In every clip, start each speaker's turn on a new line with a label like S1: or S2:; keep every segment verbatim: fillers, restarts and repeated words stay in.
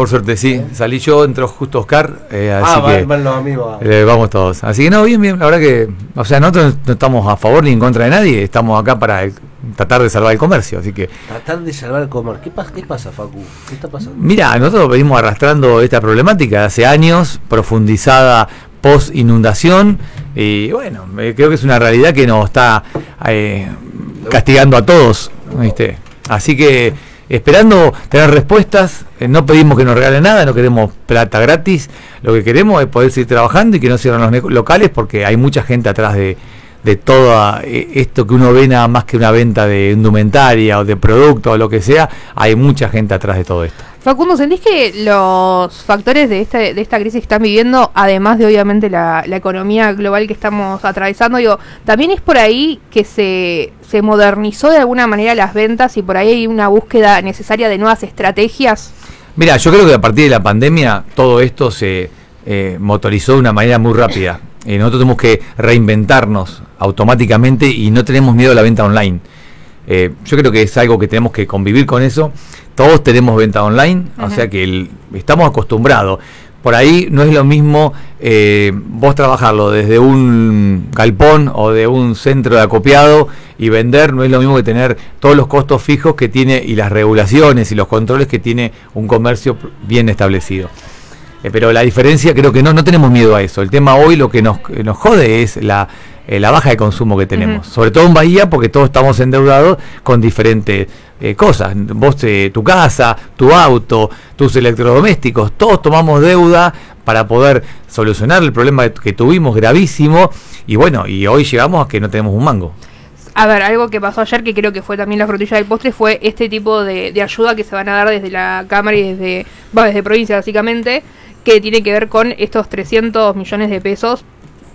S1: por suerte, sí. ¿Eh? Salí yo, entró justo Oscar. Eh, así
S2: ah,
S1: que,
S2: van los amigos.
S1: Eh, vamos todos. Así que no, bien, bien. La verdad que, o sea, nosotros no estamos a favor ni en contra de nadie. Estamos acá para el, tratar de salvar el comercio. Así que.
S2: Tratar de salvar el comercio. ¿Qué pasa, qué pasa, Facu? ¿Qué está pasando?
S1: Mira, nosotros venimos arrastrando esta problemática hace años, profundizada post inundación. Y bueno, eh, creo que es una realidad que nos está eh, castigando a todos, ¿viste? Así que esperando tener respuestas, eh, no pedimos que nos regalen nada, no queremos plata gratis, lo que queremos es poder seguir trabajando y que no cierren los locales porque hay mucha gente atrás de, de todo eh, esto que uno ve nada más que una venta de indumentaria o de producto o lo que sea, hay mucha gente atrás de todo esto.
S3: Facundo, ¿sentís que los factores de esta, de esta crisis que están viviendo, además de obviamente la, la economía global que estamos atravesando, digo, también es por ahí que se, se modernizó de alguna manera las ventas y por ahí hay una búsqueda necesaria de nuevas estrategias?
S1: Mira, yo creo que a partir de la pandemia todo esto se eh, motorizó de una manera muy rápida. Eh, nosotros tenemos que reinventarnos automáticamente y no tenemos miedo a la venta online. Eh, yo creo que es algo que tenemos que convivir con eso. Todos tenemos venta online, uh-huh. O sea que el, estamos acostumbrados. Por ahí no es lo mismo eh, vos trabajarlo desde un galpón o de un centro de acopiado y vender, no es lo mismo que tener todos los costos fijos que tiene y las regulaciones y los controles que tiene un comercio bien establecido. Eh, pero la diferencia, creo que no, no tenemos miedo a eso. El tema hoy lo que nos, nos jode es la... Eh, la baja de consumo que tenemos, uh-huh. Sobre todo en Bahía, porque todos estamos endeudados con diferentes eh, cosas. Vos, eh, tu casa, tu auto, tus electrodomésticos, todos tomamos deuda para poder solucionar el problema que tuvimos gravísimo y bueno, y hoy llegamos a que no tenemos un mango.
S3: A ver, algo que pasó ayer, que creo que fue también la frutilla del postre, fue este tipo de, de ayuda que se van a dar desde la Cámara y desde, bueno, desde provincia básicamente, que tiene que ver con estos trescientos millones de pesos.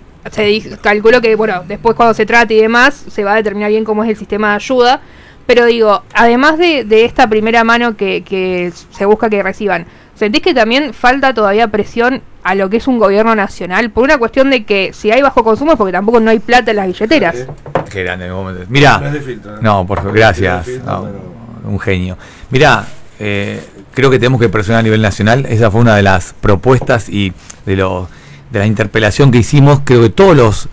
S3: Se calculó que, bueno, después cuando se trate y demás, se va a determinar bien cómo es el sistema de ayuda. Pero digo, además de, de esta primera mano que, que se busca que reciban, ¿sentís que también falta todavía presión a lo que es un gobierno nacional? Por una cuestión de que si hay bajo consumo es porque tampoco no hay plata en las billeteras.
S1: Qué grande momento. Mirá, no, filtro, ¿no? no, por favor, gracias. Filtro, no, pero... Un genio. Mirá, eh, creo que tenemos que presionar a nivel nacional. Esa fue una de las propuestas y de los... de la interpelación que hicimos. Creo que todos los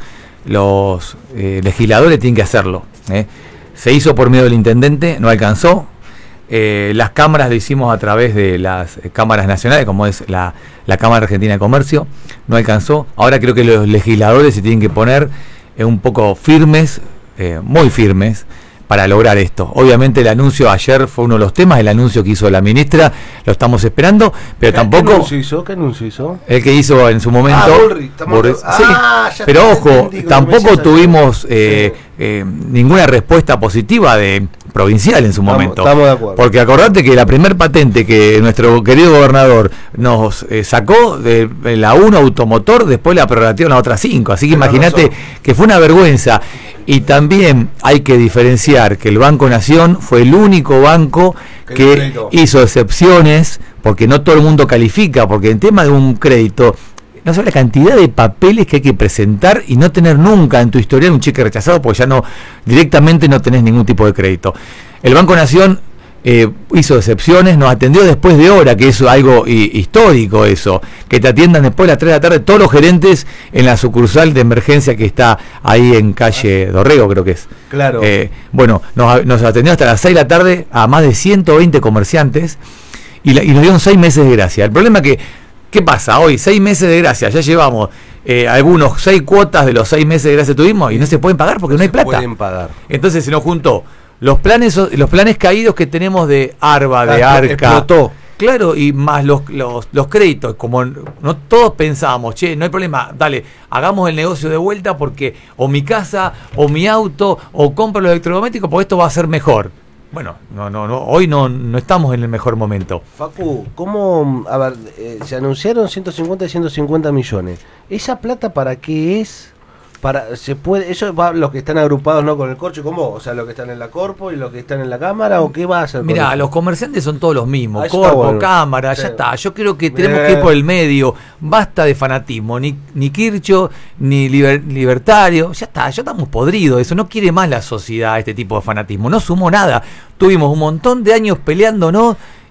S1: los eh, legisladores tienen que hacerlo. ¿eh? Se hizo por medio del intendente, no alcanzó. Eh, las cámaras lo hicimos a través de las eh, cámaras nacionales, como es la, la Cámara Argentina de Comercio, no alcanzó. Ahora creo que los legisladores se tienen que poner eh, un poco firmes, eh, muy firmes, para lograr esto. Obviamente el anuncio ayer fue uno de los temas, el anuncio que hizo la ministra, lo estamos esperando, pero ¿Qué tampoco... ¿Qué
S2: anuncio hizo? ¿Qué anuncio hizo?
S1: El que hizo en su momento... Ah,
S2: Bullrich, Bullrich. Ah,
S1: sí, pero ojo, tampoco tuvimos eh, eh, ninguna respuesta positiva de provincial en su
S2: estamos,
S1: momento.
S2: Estamos de acuerdo.
S1: Porque acordate que la primer patente que nuestro querido gobernador nos eh, sacó de, de la uno automotor, después la prorrateó en la otra cinco, así que imagínate que fue una vergüenza. Y también hay que diferenciar que el Banco Nación fue el único banco que hizo excepciones, porque no todo el mundo califica, porque en tema de un crédito, no sabe la cantidad de papeles que hay que presentar y no tener nunca en tu historial un cheque rechazado, porque ya no, directamente no tenés ningún tipo de crédito. El Banco Nación eh, hizo excepciones, nos atendió después de hora, que es algo i, histórico eso, que te atiendan después de las tres de la tarde todos los gerentes en la sucursal de emergencia que está ahí en calle Dorrego, creo que es.
S2: Claro.
S1: Eh, bueno, nos, nos atendió hasta las seis de la tarde a más de ciento veinte comerciantes y, la, y nos dieron seis meses de gracia. El problema es que, ¿qué pasa? Hoy, seis meses de gracia, ya llevamos eh, algunos seis cuotas de los seis meses de gracia tuvimos y no se pueden pagar porque no, no hay plata.
S2: Pueden pagar.
S1: Entonces se nos juntó los planes los planes caídos que tenemos de Arba, de
S2: ah,
S1: Arca.
S2: Explotó.
S1: Claro, y más los, los, los créditos, como no todos pensábamos, che, no hay problema, dale, hagamos el negocio de vuelta porque o mi casa, o mi auto, o compro los electrodomésticos, porque esto va a ser mejor. Bueno, no, no, no, hoy no, no estamos en el mejor momento.
S2: Facu, ¿cómo? A ver, eh, se anunciaron ciento cincuenta y ciento cincuenta millones. ¿Esa plata para qué es? Para, se puede, eso va los que están agrupados no con el corcho y con vos, o sea, los que están en la corpo y los que están en la cámara, o qué va a hacer.
S1: Mirá, los comerciantes son todos los mismos,
S2: ah,
S1: corpo,
S2: bueno.
S1: cámara, sí. Ya está. Yo creo que tenemos Bien. que ir por el medio, basta de fanatismo, ni, ni Kirchhoff, ni liber, libertario, ya está, ya estamos podridos, eso no quiere más la sociedad este tipo de fanatismo, no sumó nada, tuvimos un montón de años peleándonos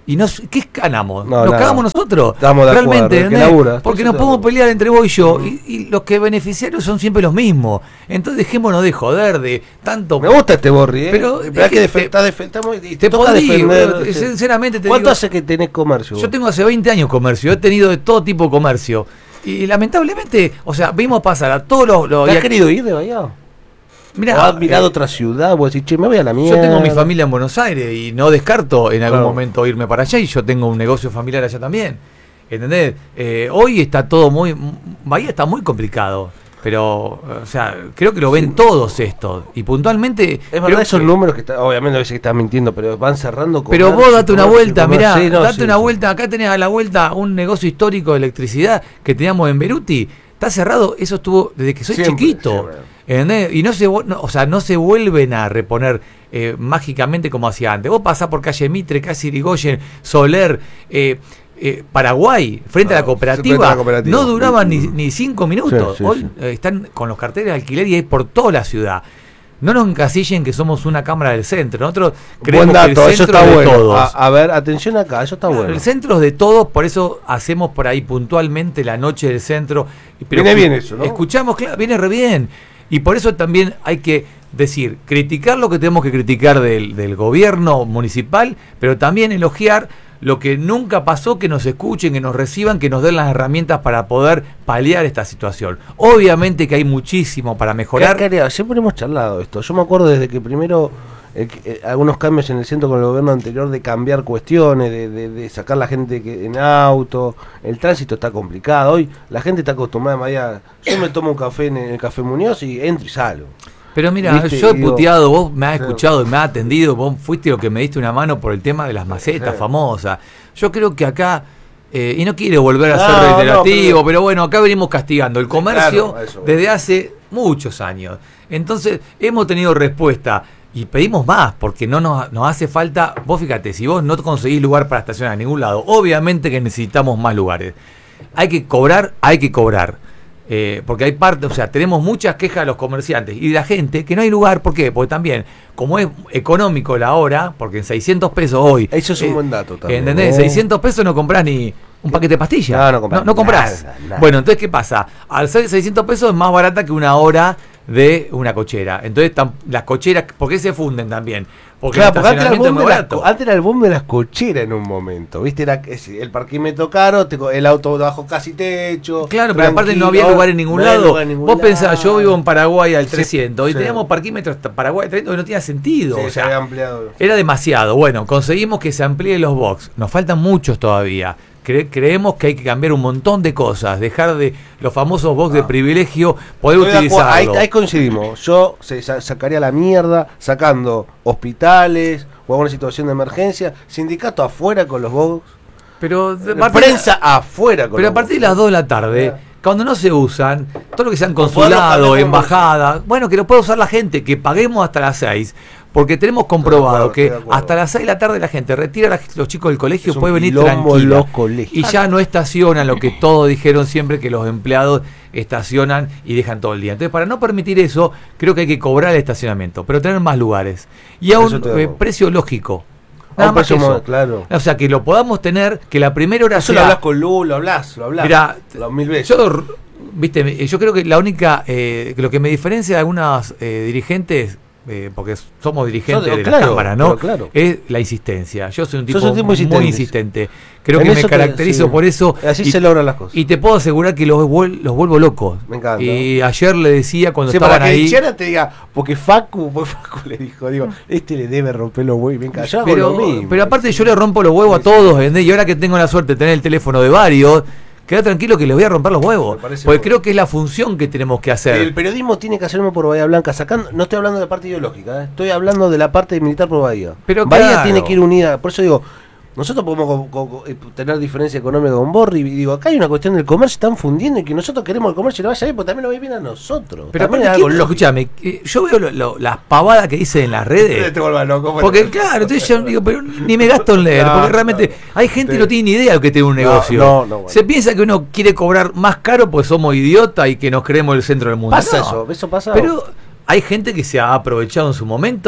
S1: Y nos, ¿qué ganamos?
S2: No,
S1: nos
S2: nada.
S1: cagamos nosotros.
S2: Estamos de
S1: realmente,
S2: acuerdo, el que
S1: ¿entendés?
S2: labura.
S1: Porque
S2: Estoy
S1: nos
S2: de
S1: podemos
S2: acuerdo.
S1: pelear entre vos y yo. Y, y los que beneficiarios son siempre los mismos. Entonces dejémonos de joder, de tanto.
S2: Me gusta este Borri, ¿eh?
S1: Pero
S2: Pero
S1: es
S2: hay que
S1: que
S2: defe-
S1: te-
S2: está defe- estamos- y
S1: te
S2: toca
S1: podí,
S2: defender.
S1: bro,
S2: sí.
S1: sinceramente te
S2: ¿Cuánto
S1: digo-
S2: hace que tenés comercio?
S1: Yo tengo hace veinte años comercio, he tenido de todo tipo de comercio. Y lamentablemente, o sea, vimos pasar a todos los. los
S2: ¿Te
S1: y
S2: has
S1: a-
S2: querido ir de Bahía?
S1: Mirá,
S2: ¿O has mirado
S1: eh,
S2: otra ciudad? Vos decís, che, me voy a la mierda.
S1: yo tengo mi familia en Buenos Aires y no descarto en algún
S2: Claro.
S1: momento irme para allá, y yo tengo un negocio familiar allá también. ¿Entendés? Eh, hoy está todo muy. Bahía está muy complicado. Pero, o sea, creo que lo ven todos estos. Y puntualmente.
S2: Es
S1: creo
S2: verdad, esos
S1: que-
S2: números que está, obviamente a veces que estás mintiendo, pero van cerrando.
S1: Pero
S2: comercio,
S1: vos date una
S2: comercio,
S1: vuelta,
S2: comercio.
S1: mirá,
S2: Sí, no,
S1: date
S2: sí,
S1: una
S2: sí.
S1: vuelta. Acá tenés a la vuelta un negocio histórico de electricidad que teníamos en Beruti. Está cerrado, eso estuvo desde que soy
S2: Siempre,
S1: chiquito.
S2: siempre.
S1: ¿Entendés? Y no se, vu- no, o sea, no se vuelven a reponer eh, mágicamente como hacía antes. Vos pasás por calle Mitre, calle Irigoyen, Soler, eh, eh, Paraguay, frente,
S2: Ah,
S1: a la cooperativa,
S2: frente a la cooperativa.
S1: no duraban ni, ni cinco minutos.
S2: Sí, sí,
S1: Hoy
S2: sí.
S1: eh, están con los carteles de alquiler y hay por toda la ciudad. No nos encasillen que somos una cámara del centro. Nosotros creemos
S2: Buen dato,
S1: que el
S2: eso
S1: centro
S2: está
S1: es de
S2: bueno.
S1: todos.
S2: A, a ver, atención acá, eso está
S1: Claro,
S2: bueno.
S1: el centro es de todos, por eso hacemos por ahí puntualmente la noche del centro. Pero
S2: Viene
S1: escu-
S2: bien eso, ¿no?
S1: Escuchamos, claro, viene re bien. Y por eso también hay que decir, criticar lo que tenemos que criticar del, del gobierno municipal, pero también elogiar lo que nunca pasó, que nos escuchen, que nos reciban, que nos den las herramientas para poder paliar esta situación. Obviamente que hay muchísimo para mejorar.
S2: ¿Qué haría? Siempre hemos charlado esto. Yo me acuerdo desde que primero eh, que, eh, algunos cambios en el centro con el gobierno anterior de cambiar cuestiones, de, de, de sacar la gente que, en auto. El tránsito está complicado. Hoy la gente está acostumbrada a Bahía. Yo me tomo un café en el Café Muñoz y entro y salgo.
S1: Pero mira,
S2: ¿Viste?
S1: yo he
S2: Digo,
S1: puteado, vos me has
S2: sí.
S1: escuchado y me has atendido, vos fuiste lo que me diste una mano por el tema de las macetas
S2: Sí.
S1: famosas. Yo creo que acá, eh, y no quiero volver a
S2: No,
S1: ser reiterativo,
S2: no,
S1: pero, bueno, acá venimos castigando el comercio
S2: claro, eso.
S1: desde hace muchos años. Entonces, hemos tenido respuesta y pedimos más, porque no nos, nos hace falta. Vos fíjate, si vos no conseguís lugar para estacionar en ningún lado, obviamente que necesitamos más lugares. Hay que cobrar, hay que cobrar. Eh, porque hay parte, o sea, tenemos muchas quejas de los comerciantes y de la gente que no hay lugar. ¿Por qué? Porque también, como es económico la hora, porque en seiscientos pesos hoy.
S2: Eso es un
S1: eh,
S2: buen dato también.
S1: ¿Entendés?
S2: ¿eh?
S1: seiscientos pesos no comprás ni un paquete de pastillas.
S2: No, no comprás
S1: No, no comprás.
S2: nada, nada.
S1: Bueno, entonces, ¿qué pasa? Al ser seiscientos pesos es más barata que una hora de una cochera. Entonces, tam- las cocheras, ¿por qué se funden también? Porque
S2: Claro,
S1: el
S2: porque antes era, el
S1: estacionamiento es
S2: boom
S1: muy
S2: de las,
S1: barato.
S2: co- antes era el boom de las cocheras en un momento, ¿viste? Era es- el parquímetro caro, te co- el auto bajo casi techo.
S1: Claro, pero aparte no había
S2: tranquilo,
S1: lugar en ningún
S2: no había
S1: lado.
S2: lugar en ningún
S1: Vos
S2: lado.
S1: pensás, yo vivo en Paraguay al
S2: Sí,
S1: trescientos y
S2: sí.
S1: teníamos parquímetros hasta Paraguay al trescientos y no tenía sentido.
S2: Sí,
S1: o
S2: se
S1: sea,
S2: había ampliado.
S1: era demasiado. Bueno, conseguimos que se amplíen los box. Nos faltan muchos todavía. Cre- creemos que hay que cambiar un montón de cosas. Dejar de los famosos box de
S2: Ah.
S1: privilegio, poder
S2: Estoy de acuerdo, ahí,
S1: utilizarlo.
S2: ahí coincidimos. Yo se sa- sacaría la mierda sacando hospitales o alguna situación de emergencia, sindicato afuera con los box,
S1: Pero, de-
S2: eh,
S1: aparte-
S2: prensa afuera con
S1: pero a
S2: los
S1: partir de
S2: box.
S1: las dos de la tarde,
S2: Yeah.
S1: cuando no se usan, todo lo que sean
S2: poderlo
S1: consulado,
S2: cambiar como-
S1: embajada, bueno, que lo pueda usar la gente, que paguemos hasta las seis. Porque tenemos comprobado
S2: acuerdo,
S1: que
S2: estoy de acuerdo.
S1: hasta las seis de la tarde la gente retira a la- los chicos del colegio,
S2: Es un
S1: puede venir
S2: quilombo
S1: tranquila.
S2: los colegios.
S1: Y ya no estacionan lo que todos dijeron siempre, que los empleados estacionan y dejan todo el día. Entonces, para no permitir eso, creo que hay que cobrar el estacionamiento, pero tener más lugares. Y a
S2: Eso
S1: un
S2: estoy de
S1: eh,
S2: acuerdo.
S1: precio lógico.
S2: A
S1: Nada
S2: un
S1: más que
S2: precio
S1: eso.
S2: más- claro.
S1: O sea, que lo podamos tener, que la primera hora
S2: Eso
S1: sea...
S2: lo hablas con Lu, lo hablas, lo hablas.
S1: Mirá,
S2: los mil veces.
S1: Yo, viste, yo creo que la única, eh, que lo que me diferencia de algunos eh, dirigentes, eh, porque somos dirigentes
S2: Yo-
S1: de
S2: claro,
S1: la Cámara, ¿no?
S2: pero claro.
S1: Es la insistencia. Yo soy un tipo,
S2: Sos un tipo
S1: muy
S2: insistente.
S1: insistente. Creo
S2: En
S1: que me
S2: eso te-
S1: caracterizo
S2: sí.
S1: por eso.
S2: Así
S1: y,
S2: se logran las cosas.
S1: y te puedo asegurar que los, vuel- los vuelvo locos.
S2: Me encanta.
S1: Y ayer le decía cuando
S2: Sí,
S1: estaban
S2: para que
S1: ahí...
S2: Dichara te diga, porque Facu, pues Facu le dijo, digo, este le debe romper los huevos. Venga, yo hago
S1: Pero,
S2: lo mismo.
S1: pero aparte yo le rompo los huevos a
S2: Sí, sí.
S1: todos, ¿entendés? Y ahora que tengo la suerte de tener el teléfono de varios, queda tranquilo que les voy a romper los huevos.
S2: Me parece
S1: Porque
S2: bueno.
S1: creo que es la función que tenemos que hacer.
S2: El periodismo tiene que hacerlo por Bahía Blanca, sacando, no estoy hablando de la parte ideológica, ¿eh? Estoy hablando de la parte militar por Bahía.
S1: Pero
S2: Bahía
S1: claro.
S2: tiene que ir unida, por eso digo, nosotros podemos co- co- co- eh, tener diferencia económica con Borri, y digo, acá hay una cuestión del comercio, están fundiendo y que nosotros queremos el comercio y no vaya bien, porque también nos va bien a nosotros.
S1: Pero
S2: también
S1: aparte,
S2: es algo
S1: ¿quién-
S2: lógico.
S1: escúchame, eh, yo veo lo- lo- las pavadas que dicen en las redes.
S2: Te vuelvas loco, bueno.
S1: Porque claro, entonces yo digo, pero ni me gasto en leer,
S2: No,
S1: porque realmente
S2: no.
S1: hay gente que
S2: Sí.
S1: no tiene ni idea de lo que tiene un
S2: No,
S1: negocio.
S2: no, no, bueno.
S1: Se piensa que uno quiere cobrar más caro porque somos idiotas y que nos creemos el centro del mundo.
S2: Pasa
S1: No.
S2: eso, eso pasa.
S1: Pero hay gente que se ha aprovechado en su momento,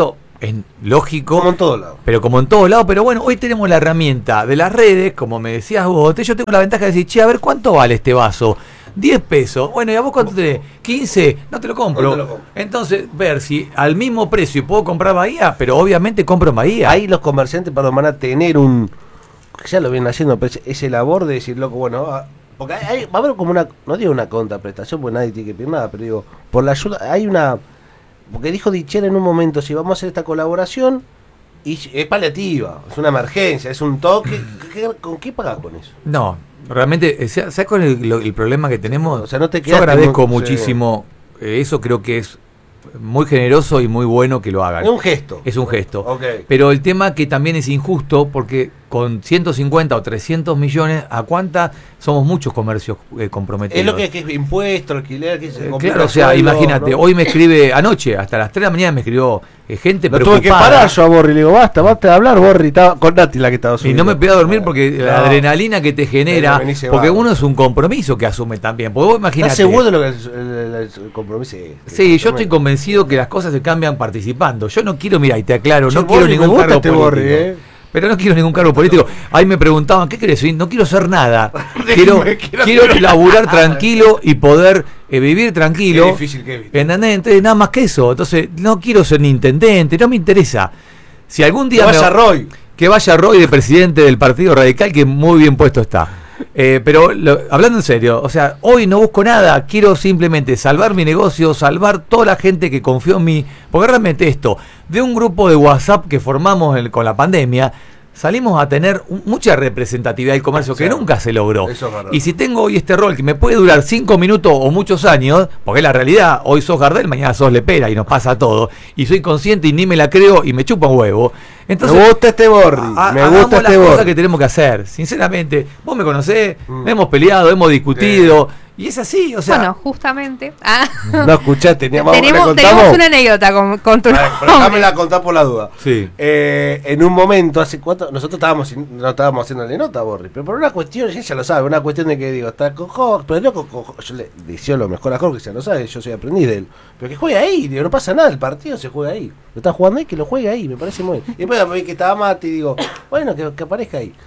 S1: es lógico.
S2: Como en todos lados.
S1: Pero como en todos lados, pero bueno, hoy tenemos la herramienta de las redes, como me decías vos, yo tengo la ventaja de decir, che, a ver, ¿cuánto vale este vaso? diez pesos. Bueno, ¿y a vos cuánto tenés? quince, no te lo compro.
S2: No te lo compro.
S1: Entonces, ver si al mismo precio puedo comprar Bahía, pero obviamente compro en Bahía.
S2: Ahí los comerciantes, perdón, van a tener un... Ya lo vienen haciendo, pero ese labor de decir, loco, bueno... ah, porque hay, hay- va a haber como una... No digo una contraprestación, porque nadie tiene que pedir nada, pero digo, por la ayuda... Hay una... Porque dijo Dichel en un momento, si vamos a hacer esta colaboración, y es paliativa, es una emergencia, es un toque... ¿qué- ¿Con qué pagás con eso?
S1: No, realmente, eh, ¿sabes cuál es el, lo- el problema que tenemos?
S2: O sea, no te
S1: Yo
S2: quedaste
S1: agradezco
S2: muy-
S1: muchísimo, eh, eso creo que es muy generoso y muy bueno que lo hagan.
S2: Es un gesto.
S1: Es un gesto.
S2: Ok.
S1: Pero el tema que también es injusto, porque con ciento cincuenta o trescientos millones, ¿a cuánta somos muchos comercios eh, comprometidos?
S2: Es lo que, que es impuesto, alquiler, que se
S1: Eh,
S2: complica
S1: claro, o sea,
S2: sueldo,
S1: imagínate,
S2: ¿no?
S1: hoy me escribe, anoche, hasta las tres de la mañana me escribió eh, gente
S2: Lo
S1: preocupada.
S2: tuve que parar yo a Borri, le digo, basta, basta de hablar, Borri, estaba con Nati la que estaba
S1: Y
S2: subiendo.
S1: no me podía dormir porque la
S2: No.
S1: adrenalina que te genera,
S2: Bueno, venís,
S1: porque
S2: vamos.
S1: uno es un compromiso que asume también. Porque vos imagínate.
S2: ¿Estás seguro de lo que es el, el- el compromiso es?
S1: Sí, yo estoy convencido que las cosas se cambian participando. Yo no quiero, mira, y te aclaro,
S2: Che,
S1: no quiero
S2: Borri, me
S1: ningún
S2: gusta
S1: cargo
S2: este
S1: político.
S2: Borri, ¿eh?
S1: Pero no quiero ningún cargo político. Ahí me preguntaban, ¿qué querés? No quiero ser nada. quiero,
S2: quiero-
S1: quiero laburar tranquilo y poder eh, vivir tranquilo.
S2: Qué difícil que es, ¿viste?
S1: ¿Entendés? Entonces, nada más que eso. Entonces, no quiero ser ni intendente, no me interesa. Si algún día...
S2: Que
S1: me-
S2: vaya Roy.
S1: Que vaya Roy de presidente del Partido Radical, que muy bien puesto está. Eh, pero lo- hablando en serio, o sea, hoy no busco nada, quiero simplemente salvar mi negocio, salvar toda la gente que confió en mí, porque realmente esto, de un grupo de WhatsApp que formamos el- con la pandemia, salimos a tener un- mucha representatividad del comercio que
S2: Sí.
S1: nunca se logró.
S2: Eso es verdad.
S1: Y si tengo hoy este rol que me puede durar cinco minutos o muchos años, porque la realidad, hoy sos Gardel, mañana sos Lepera y nos pasa todo, y soy consciente y ni me la creo y me chupa un huevo. Entonces,
S2: me gusta este Borri,
S1: ha-
S2: me
S1: hagamos
S2: gusta
S1: las
S2: este
S1: cosas
S2: Borri.
S1: que tenemos que hacer. Sinceramente, vos me conocés,
S2: Mm.
S1: hemos peleado, hemos discutido, y es así, o sea...
S3: bueno, justamente. Ah,
S2: No escuchaste, ni vamos, ¿le
S3: tenemos,
S2: contamos?
S3: tenemos una anécdota con, con tu
S2: A ver, pero
S3: nombre.
S2: déjame la contar por la duda.
S1: Sí.
S2: Eh, en un momento, hace cuánto, nosotros estábamos sin- no estábamos haciéndole nota a Borri, pero por una cuestión, ella lo sabe, una cuestión de que digo, está con Jorge, pero no con, con Jorge, yo le deseo lo mejor a Jorge, ya lo sabe, yo soy aprendiz de él, pero que juegue ahí, digo, no pasa nada, el partido se juega ahí, lo está jugando ahí, que lo juegue ahí, me parece muy bien. Y después me vi que estaba Mati y digo, bueno, que, que aparezca ahí.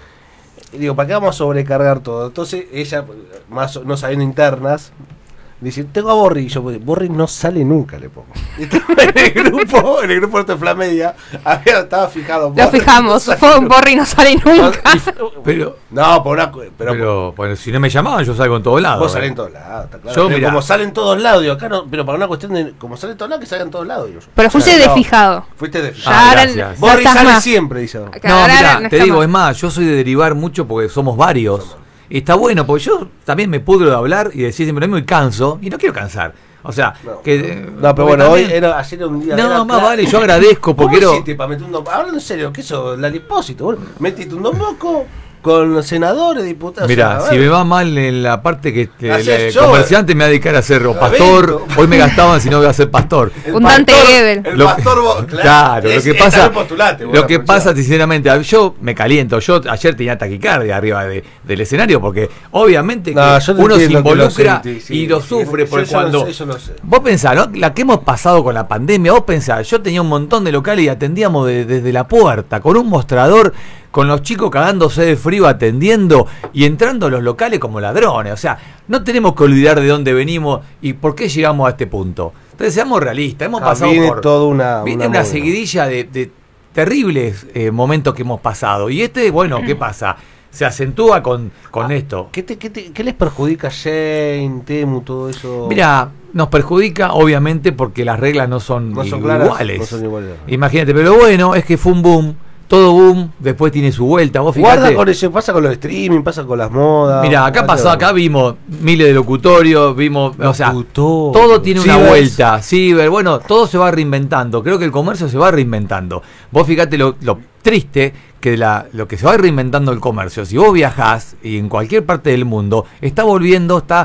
S2: Y digo, ¿para qué vamos a sobrecargar todo? Entonces ella, más no sabiendo internas, dice, tengo a Borri, y yo, Borri no sale nunca, le pongo. Y estaba en el grupo, en el grupo de Flamedia, había, estaba fijado.
S3: Lo
S2: Borri
S3: fijamos,
S2: no sale
S3: fue un
S2: nunca.
S3: Borri no sale nunca.
S1: Pero,
S2: No, por una, cu- pero,
S1: pero bueno, si no me llamaban, yo salgo en todos lados.
S2: vos
S1: ¿eh?
S2: salés en todos lados, está claro.
S1: Yo,
S2: Pero
S1: mirá.
S2: como salen todos lados, digo, acá no, pero para una cuestión de, como salen todos lados, que salgan en todos lados, digo yo.
S3: Pero fuiste
S2: Claro,
S3: de
S2: no,
S3: fijado.
S2: Fuiste de
S1: Ah,
S2: fijado.
S3: Ya ahora
S1: gracias.
S3: no
S2: Borri
S3: estás
S2: sale
S3: más.
S2: siempre, dice.
S3: Acá,
S1: No,
S3: ahora
S1: mira,
S3: no
S1: te
S3: está
S1: digo,
S3: más.
S1: es más, yo soy de derivar mucho porque somos varios. Y está bueno, porque yo también me pudro de hablar y decir siempre lo mismo y canso, y no quiero cansar. O sea,
S2: No,
S1: que...
S2: no,
S1: porque
S2: pero bueno,
S1: también-
S2: hoy era, ayer era un día.
S1: No,
S2: era
S1: más
S2: claro.
S1: vale, yo agradezco porque
S2: ¿Cómo
S1: quiero...
S2: hiciste para meter un dom- Hablando en serio, ¿qué eso? La Lipósito, boludo. Metiste un domboco con senadores, diputados.
S1: Mira,
S2: o sea,
S1: si
S2: a
S1: me
S2: ver.
S1: va mal en la parte que que
S2: Hacés
S1: el
S2: show,
S1: comerciante me va a dedicar a ser o
S2: evento.
S1: pastor, hoy me gastaban si no voy a ser pastor.
S2: El
S3: Un Dante
S2: pastor-
S3: Gebel.
S2: El
S1: Lo-
S2: pastor, vos-
S1: Claro, lo
S2: es-
S1: que
S2: es
S1: pasa,
S2: también postulate, vos,
S1: lo que
S2: aprovechá.
S1: pasa sinceramente, yo me caliento, yo ayer tenía taquicardia arriba de- del escenario porque obviamente que
S2: No, yo te
S1: uno se
S2: entiendo que lo
S1: involucra
S2: sentí, sí,
S1: y lo
S2: sí,
S1: sufre
S2: yo
S1: porque
S2: eso lo
S1: cuando
S2: sé, eso lo sé.
S1: vos pensás, ¿no? La que hemos pasado con la pandemia, vos pensás, yo tenía un montón de locales y atendíamos de- desde la puerta con un mostrador, con los chicos cagándose de frío atendiendo y entrando a los locales como ladrones. O sea, no tenemos que olvidar de dónde venimos y por qué llegamos a este punto. Entonces, seamos realistas, hemos
S2: Ah,
S1: pasado
S2: viene
S1: por
S2: toda una-
S1: viene
S2: una
S1: una
S2: movida.
S1: seguidilla de, de terribles eh, momentos que hemos pasado. Y este, bueno, ¿qué pasa? Se acentúa con, con esto.
S2: ¿Qué, te, qué, te- qué les perjudica Jane, Temu, todo eso?
S1: Mira, nos perjudica obviamente porque las reglas no son,
S2: No son
S1: iguales.
S2: claras, no son iguales.
S1: Imagínate, pero lo bueno es que fue un boom, todo boom, después tiene su vuelta. Vos
S2: Guarda
S1: fíjate.
S2: con eso, pasa con los streaming, pasa con las modas.
S1: Mira, acá
S2: pasa-
S1: pasó, acá vimos miles de locutorios, vimos, o sea,
S2: Locutorios.
S1: todo tiene una
S2: Cibers.
S1: vuelta, ciber, bueno, todo se va reinventando, creo que el comercio se va reinventando. Vos fíjate lo, lo triste que la, lo que se va reinventando el comercio, si vos viajás y en cualquier parte del mundo, está volviendo, está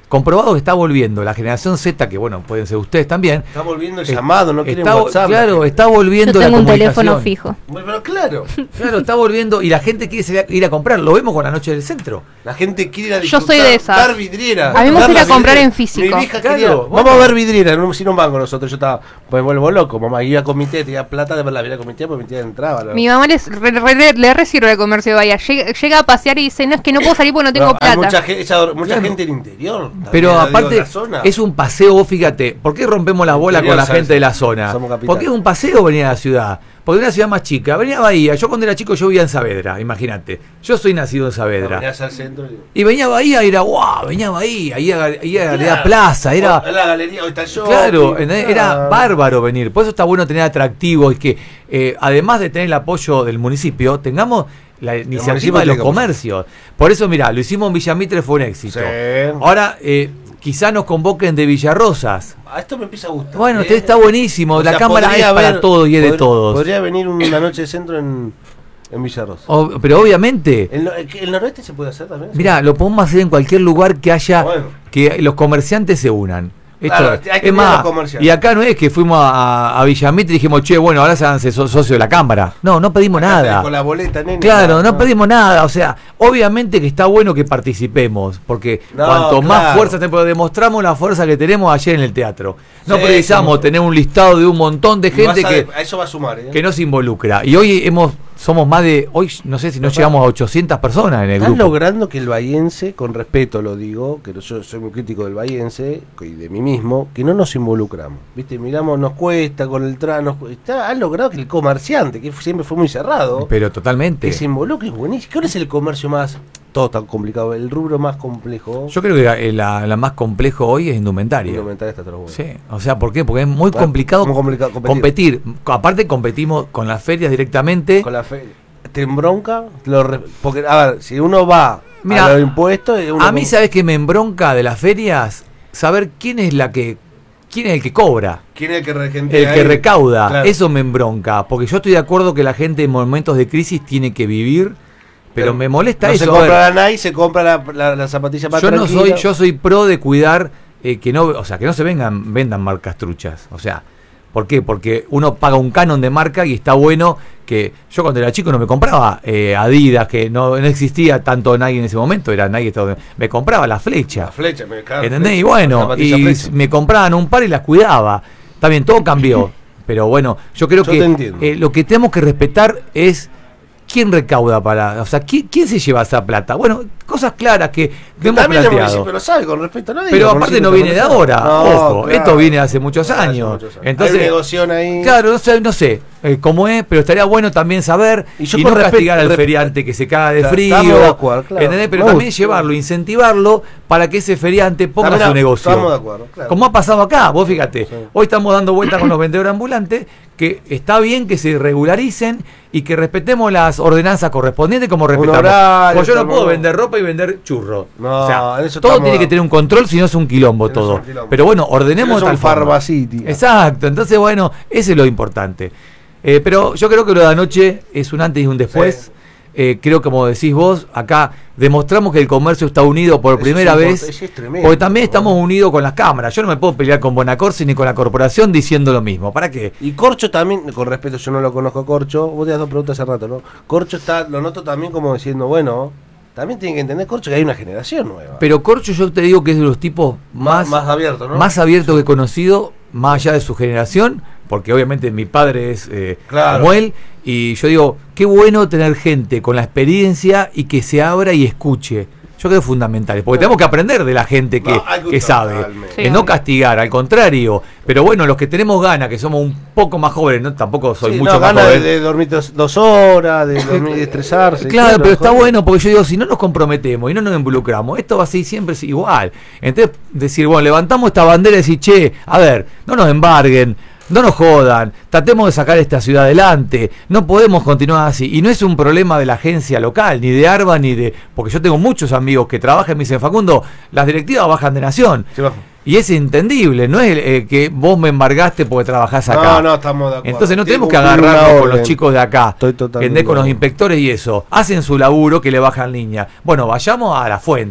S1: comprobado que está volviendo la generación Z, que bueno, pueden ser ustedes también.
S2: Está volviendo el
S1: eh,
S2: llamado, no quieren
S1: está,
S2: WhatsApp.
S1: Claro, está volviendo
S4: Yo
S1: la
S4: tengo un
S1: comunicación.
S4: teléfono fijo.
S2: Bueno, pero claro,
S1: Claro, está volviendo y la gente quiere salir a- ir a comprar. Lo vemos con la noche del centro.
S2: la gente quiere ir a
S3: Yo
S2: disfrutar,
S3: soy de esas.
S2: ver vidriera.
S3: A mí me gusta
S2: ver
S3: ir a
S2: la
S3: comprar
S2: vidriera.
S3: en físico.
S2: Mi hija
S1: Claro,
S2: quería,
S1: bueno.
S2: vamos a ver vidriera, no, sin un banco nosotros. Yo estaba, pues vuelvo loco, mamá, iba con mi tía, tenía plata de ver la vidriera con mi tía, porque mi tía entraba. ¿no?
S3: Mi mamá les, re- re- re- le resirve el comercio de Bahía. Llega, llega a pasear y dice, no, es que no puedo salir porque no tengo
S2: No, hay
S3: plata.
S2: mucha, ge- esa- mucha
S1: Claro.
S2: gente del interior. también,
S1: Pero
S2: la digo,
S1: aparte,
S2: de la zona.
S1: es un paseo, vos fíjate, ¿por qué rompemos las bolas
S2: Interior,
S1: con la
S2: ¿sabes?
S1: gente de la zona?
S2: Somos capital.
S1: Porque es un paseo venir a la ciudad. Porque es una ciudad más chica. Venía a Bahía. Yo cuando era chico yo vivía en Saavedra, imagínate. Yo soy nacido en Saavedra.
S2: Venías al centro y-
S1: Y venía a Bahía y era guau, venía a Bahía, ahí a, ahí a la
S2: Claro.
S1: Plaza, era...
S2: En la galería, hoy está el show.
S1: Claro, ¿entendés? Era bárbaro venir. Por eso está bueno tener atractivos y que, eh, además de tener el apoyo del municipio, tengamos la iniciativa
S2: municipio
S1: de los
S2: tiene que
S1: comercios. Por eso, mirá, lo hicimos en Villamitre, fue un éxito.
S2: Sí.
S1: Ahora, eh, quizá nos convoquen de Villarrosas.
S2: A esto me empieza a gustar.
S1: Bueno,
S2: ¿eh?
S1: usted está buenísimo.
S2: O
S1: La
S2: sea,
S1: cámara es
S2: podría
S1: para
S2: haber-
S1: todos y es de
S2: pod-
S1: todos.
S2: Podría venir una noche de centro en, en Villarrosa.
S1: O- pero obviamente,
S2: ¿El, no- el, el noroeste se puede hacer también?
S1: mirá, lo podemos hacer en cualquier lugar que haya,
S2: Bueno.
S1: que los comerciantes se unan. Esto,
S2: Claro, hay que
S1: es
S2: mirar
S1: más,
S2: los comerciantes.
S1: y acá no es que fuimos a, a Villamitre y dijimos, che, bueno, ahora se hagan so- socio de la Cámara. No, no pedimos nada.
S2: Con la boleta, nene.
S1: Claro, no pedimos nada. O sea, obviamente que está bueno que participemos, porque
S2: No,
S1: cuanto más
S2: claro.
S1: fuerza tenemos, demostramos la fuerza que tenemos ayer en el teatro. No
S2: Sí,
S1: precisamos
S2: como-
S1: tener un listado de un montón de
S2: Y vas
S1: gente
S2: a-
S1: que,
S2: a eso va a sumar, ¿eh?
S1: que nos involucra. Y hoy hemos somos más de, hoy no sé si no
S2: Papá,
S1: llegamos a ochocientas personas en el
S2: Están
S1: grupo.
S2: logrando que el bahiense, con respeto lo digo, que yo soy muy crítico del bahiense y de mí mismo, que no nos involucramos. ¿Viste? Miramos, nos cuesta con el trano. Está, han logrado que el comerciante, que siempre fue muy cerrado,
S1: Pero totalmente.
S2: que se involucre, es buenísimo. ¿Cuál es el comercio más, todo tan complicado, el rubro más complejo?
S1: Yo creo que la, eh, la- la más complejo hoy es indumentaria.
S2: Indumentaria está todo bueno.
S1: Sí, o sea, ¿por qué? Porque es muy
S2: Bueno,
S1: complicado,
S2: muy complicado competir.
S1: competir. Aparte competimos con las ferias directamente.
S2: Con la fe, te embronca, lo re- porque a ver, si uno va
S1: Mira,
S2: a los impuestos, uno
S1: A mí,
S2: como-
S1: ¿sabes qué me embronca de las ferias? Saber quién es la que, quién es el que cobra,
S2: ¿quién es el que regentea
S1: el que
S2: ahí?
S1: recauda.
S2: Claro.
S1: Eso me embronca, porque yo estoy de acuerdo que la gente en momentos de crisis tiene que vivir, pero me molesta
S2: no
S1: eso.
S2: se
S1: A ver,
S2: compra la Nike, se compra la, la, la zapatilla más
S1: yo no
S2: tranquila.
S1: soy, yo soy pro de cuidar eh, que no, o sea, que no se vengan, vendan marcas truchas. O sea, ¿por qué? Porque uno paga un canon de marca y está bueno que yo cuando era chico no me compraba eh, Adidas, que no, no existía tanto Nike en ese momento, era Nike, todo, me compraba la flecha.
S2: La flecha, me cago.
S1: ¿Entendés? Y
S2: La
S1: bueno,
S2: zapatilla
S1: y
S2: flecha.
S1: me compraban un par y las cuidaba. Está bien, todo cambió. Pero bueno, yo creo
S2: Yo
S1: que
S2: te entiendo.
S1: eh, lo que tenemos que respetar es quién recauda para. O sea, ¿quién, quién se lleva esa plata? Bueno, cosas claras que hemos
S2: También el
S1: planteado.
S2: municipio lo sabe con respecto a nadie.
S1: Pero
S2: el
S1: aparte
S2: municipio
S1: no viene de
S2: también lo
S1: ahora,
S2: sabe. No,
S1: ojo,
S2: claro.
S1: esto viene de hace muchos
S2: Hace
S1: años.
S2: muchos años.
S1: Entonces,
S2: Hay una negoción ahí.
S1: claro, no sé, no sé eh, cómo es, pero estaría bueno también saber
S2: Y
S1: y,
S2: yo
S1: no
S2: con respeto-
S1: castigar al
S2: rep-
S1: feriante que se caga de
S2: Claro,
S1: frío,
S2: estamos de acuerdo, claro.
S1: ¿entendés? Pero
S2: Me
S1: también
S2: gusta.
S1: llevarlo, incentivarlo para que ese feriante ponga
S2: También
S1: su negocio.
S2: estamos de acuerdo, claro.
S1: Como ha pasado acá, vos fíjate,
S2: Sí.
S1: hoy estamos dando vuelta con los vendedores ambulantes, que está bien que se regularicen y que respetemos las ordenanzas correspondientes como respetamos.
S2: horario,
S1: Porque yo no
S2: estamos-
S1: puedo vender ropa y vender churros.
S2: No,
S1: o sea,
S2: en eso
S1: todo
S2: estamos-
S1: tiene que tener un control, si no es un quilombo
S2: Si no es
S1: todo.
S2: un quilombo.
S1: Pero bueno,
S2: Si no
S1: ordenemos
S2: es un
S1: tal forma.
S2: Pharmacity.
S1: Exacto, entonces bueno, eso es lo importante. Eh, pero yo creo que lo de anoche es un antes y un después.
S2: Sí.
S1: Eh, creo, como decís vos, acá demostramos que el comercio está unido por
S2: Eso
S1: primera
S2: es
S1: vez.
S2: import- eso es tremendo,
S1: Porque también
S2: ¿no?
S1: estamos unidos con las cámaras. Yo no me puedo pelear con Bonacorsi ni con la corporación diciendo lo mismo. ¿Para qué?
S2: Y Corcho también, con respeto, yo no lo conozco a Corcho, vos te das dos preguntas hace rato, ¿no? Corcho está, lo noto también como diciendo, bueno, también tiene que entender Corcho que hay una generación nueva.
S1: Pero Corcho, yo te digo que es de los tipos
S2: más,
S1: más,
S2: más abierto, ¿no?
S1: más abiertos que he conocido, más allá de su generación, porque obviamente mi padre es eh,
S2: Claro.
S1: como él, y yo digo, qué bueno tener gente con la experiencia y que se abra y escuche. Yo creo que es fundamental, porque tenemos que aprender de la gente que,
S2: No, hay que-
S1: que sabe,
S2: totalmente.
S3: Sí,
S1: eh, no
S3: obvio.
S1: castigar, al contrario. Pero bueno, los que tenemos ganas, que somos un poco más jóvenes, no tampoco soy
S2: Sí,
S1: mucho
S2: no,
S1: más
S2: ganas de,
S1: joven.
S2: de dormir dos, dos horas, de dormir, de estresarse.
S1: Claro, pero está
S2: joder.
S1: bueno porque yo digo, si no nos comprometemos y no nos involucramos, esto va a ser siempre igual. Entonces, decir, bueno, levantamos esta bandera y decir, che, a ver, no nos embarguen, no nos jodan, tratemos de sacar esta ciudad adelante, no podemos continuar así. Y no es un problema de la agencia local, ni de ARBA, ni de... Porque yo tengo muchos amigos que trabajan y me dicen, Facundo, las directivas bajan de Nación.
S2: Sí, bajo.
S1: Y es entendible, no es eh, que vos me embargaste porque trabajás acá.
S2: No, no, estamos de acuerdo.
S1: Entonces no
S2: Tiene
S1: tenemos
S2: que
S1: que
S2: cumplir una
S1: agarrarnos con
S2: orden.
S1: los chicos de acá,
S2: Estoy totalmente
S1: ¿entendés? Con
S2: de
S1: los
S2: acuerdo.
S1: inspectores y eso. Hacen su laburo que le bajan línea. Bueno, vayamos a la fuente.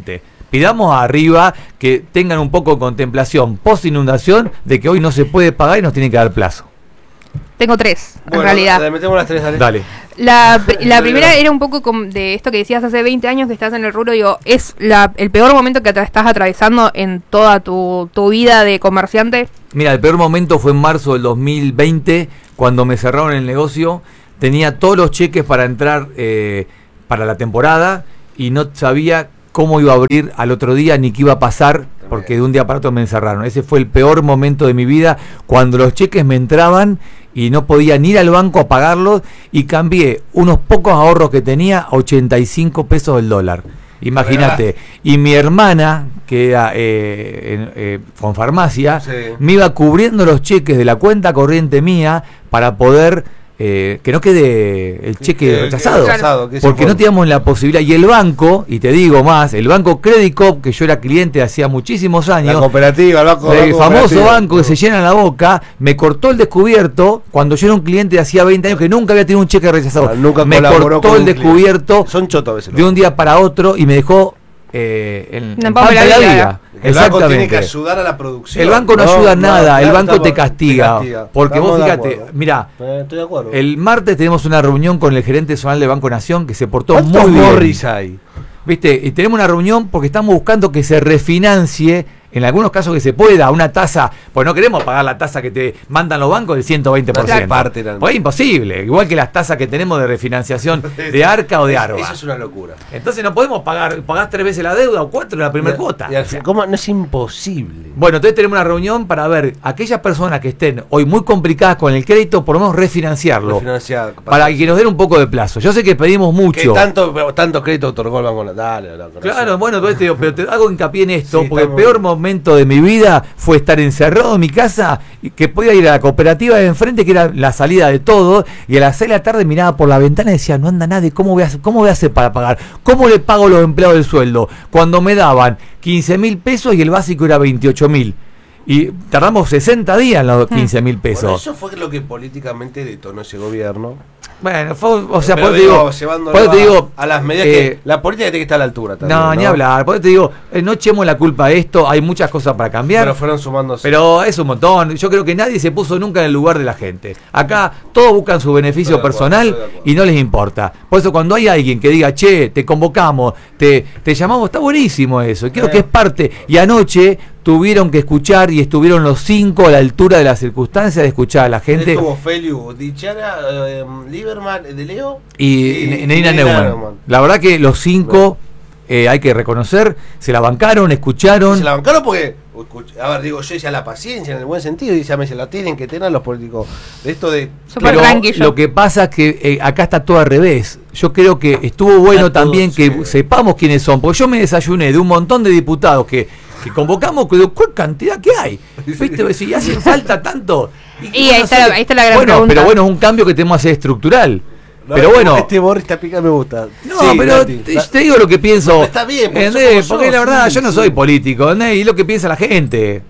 S1: pidamos arriba que tengan un poco de contemplación post inundación de que hoy no se puede pagar y nos tienen que dar plazo.
S3: Tengo tres,
S2: Bueno,
S3: en realidad.
S2: le metemos las tres, dale.
S1: Dale.
S3: La, la primera era un poco com- de esto que decías hace veinte años que estás en el rubro. Digo, ¿es la, el peor momento que atra- estás atravesando en toda tu, tu vida de comerciante?
S1: Mira, el peor momento fue en marzo del dos mil veinte, cuando me cerraron el negocio. Tenía todos los cheques para entrar eh, para la temporada y no sabía cómo iba a abrir al otro día ni qué iba a pasar, porque de un día para otro me encerraron. Ese fue el peor momento de mi vida, cuando los cheques me entraban y no podía ni ir al banco a pagarlos, y cambié unos pocos ahorros que tenía a ochenta y cinco pesos el dólar. Imagínate. Y mi hermana, que era eh, en, eh, con farmacia,
S2: Sí.
S1: me iba cubriendo los cheques de la cuenta corriente mía para poder eh, que no quede el cheque
S2: Que- que
S1: rechazado.
S2: rechazado, que se
S1: Porque
S2: fue.
S1: no teníamos la posibilidad. Y el banco, y te digo más, el banco Credit Coop, que yo era cliente hacía muchísimos
S2: La
S1: años,
S2: cooperativa, el banco.
S1: el
S2: banco
S1: famoso
S2: cooperativo.
S1: banco que se llena la boca, me cortó el descubierto cuando yo era un cliente de hacía veinte años que nunca había tenido un cheque rechazado.
S2: Ah, nunca
S1: me
S2: colaboró
S1: cortó
S2: con
S1: el
S2: un cliente.
S1: descubierto
S2: Son chotos a veces.
S1: de un día para otro y me dejó eh, en,
S3: Una
S1: en
S3: pampa
S1: pampa
S3: de la
S1: de la
S3: vida.
S1: vida.
S2: El banco tiene que
S1: Exactamente.
S2: ayudar a la producción.
S1: El banco no, ayuda en nada, el
S2: claro,
S1: banco te
S2: estamos-
S1: castiga.
S2: te castiga.
S1: Porque
S2: Estamos
S1: vos
S2: de
S1: fíjate,
S2: acuerdo.
S1: mirá,
S2: Eh, estoy de acuerdo.
S1: el martes tenemos una reunión con el gerente zonal de Banco Nación que se portó
S2: ¿Cuántos
S1: muy bien.
S2: Morris hay?
S1: ¿Viste? Y tenemos una reunión porque estamos buscando que se refinancie, en algunos casos que se pueda, una tasa, pues no queremos pagar la tasa que te mandan los bancos del ciento veinte por ciento.
S2: Claro. Parte eran-
S1: Pues es imposible, igual que las tasas que tenemos de refinanciación de Arca o de Arba.
S2: Eso es una locura.
S1: Entonces no podemos pagar, pagás tres veces la deuda o cuatro en la primera
S2: Y-
S1: cuota.
S2: y al fin, ¿cómo? No es imposible.
S1: Bueno, entonces tenemos una reunión para ver aquellas personas que estén hoy muy complicadas con el crédito, por lo menos refinanciarlo.
S2: Refinanciar.
S1: Para que nos den un poco de plazo. Yo sé que pedimos
S2: Que
S1: mucho.
S2: tanto, tanto crédito otorgó el banco. Dale, dale, dale.
S1: Claro, bueno, pero te, digo, pero te hago hincapié en esto,
S2: Sí,
S1: porque el
S2: estamos
S1: peor
S2: bien.
S1: momento de mi vida fue estar encerrado en mi casa, y que podía ir a la cooperativa de enfrente, que era la salida de todo, y a las seis de la tarde miraba por la ventana y decía, no anda nadie, ¿cómo voy a hacer, cómo voy a hacer para pagar? ¿Cómo le pago a los empleados el sueldo? Cuando me daban quince mil pesos y el básico era veintiocho mil. Y tardamos sesenta días en los quince mil
S2: Bueno,
S1: pesos.
S2: eso fue lo que políticamente detonó ese gobierno.
S1: Bueno, fue, o sea,
S2: Pero
S1: por eso te digo,
S2: llevándolo
S1: por eso te
S2: a-
S1: digo,
S2: a las medidas
S1: eh,
S2: que la política tiene que estar a la altura también.
S1: no, ni hablar, por eso te digo, eh, no echemos la culpa a esto, hay muchas cosas para cambiar.
S2: Pero fueron sumándose.
S1: Pero es un montón. Yo creo que nadie se puso nunca en el lugar de la gente. Acá todos buscan su beneficio
S2: Estoy de acuerdo,
S1: personal
S2: estoy de acuerdo.
S1: y no les importa. Por eso cuando hay alguien que diga, che, te convocamos, te, te llamamos, está buenísimo eso. Y creo
S2: Eh.
S1: que es parte. Y anoche tuvieron que escuchar y estuvieron los cinco a la altura de las circunstancias de escuchar a la gente.
S2: Estuvo Feliu, Dichara, eh, Lieberman, de Leo
S1: Y, Ne- Neina
S2: Neina
S1: Neumann.
S2: Neumann.
S1: La verdad que los cinco, eh, hay que reconocer, se la bancaron, escucharon.
S2: Se la bancaron porque, escuch- a ver, digo, yo decía la paciencia en el buen sentido, y me dice, la tienen que tener los políticos. De esto de.
S3: Súper
S1: Pero
S3: tranquilo.
S1: lo que pasa es que eh, acá está todo al revés. Yo creo que estuvo bueno
S2: Está todo,
S1: también que
S2: sí.
S1: sepamos quiénes son, porque yo me desayuné de un montón de diputados que, que convocamos, que digo, ¿cuál cantidad que hay? ¿Viste? Si hacen falta tanto.
S3: Y ahí está la- ahí está la gran
S1: bueno,
S3: pregunta.
S1: Pero bueno, es un cambio que tenemos que hacer estructural.
S2: No,
S1: pero bueno.
S2: Este Boris está pica, me gusta.
S1: No,
S2: Sí,
S1: pero
S2: Nati,
S1: te,
S2: la-
S1: te digo lo que pienso.
S2: No, está bien, porque
S1: ¿entendés?
S2: sos como
S1: Porque
S2: sos,
S1: la verdad,
S2: sí,
S1: yo no
S2: sí.
S1: soy político, ¿entendés? Y lo que piensa la gente.